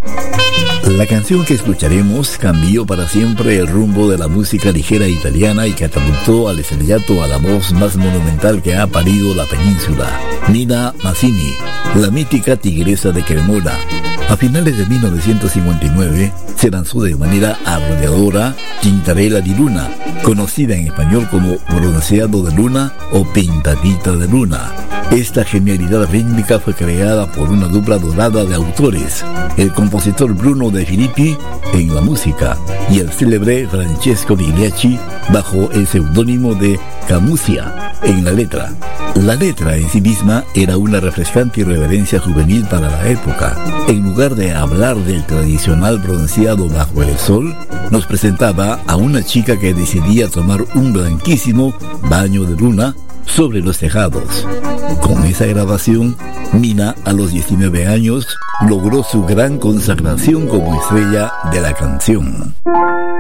La canción que escucharemos cambió para siempre el rumbo de la música ligera italiana y catapultó al estrellato a la voz más monumental que ha parido la península, Nina Mazzini, la mítica tigresa de Cremona. A finales de 1959 se lanzó de manera arrolladora Tintarella di Luna, conocida en español como Bronceado de Luna o Pintadita de Luna. Esta genialidad rítmica fue creada por una dupla dorada de autores, el compositor Bruno De Filippi en la música y el célebre Francesco Migliacci bajo el seudónimo de Camusia en la letra. La letra en sí misma era una refrescante irreverencia juvenil para la época. En lugar de hablar del tradicional bronceado bajo el sol, nos presentaba a una chica que decidía tomar un blanquísimo baño de luna sobre los tejados. Con esa grabación, Nina, a los 19 años, logró su gran consagración como estrella de la canción.